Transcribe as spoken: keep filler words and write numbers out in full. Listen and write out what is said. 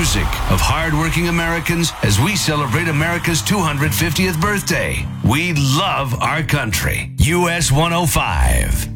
music of hardworking Americans as we celebrate America's two hundred fiftieth birthday. We love our country. U S one oh five.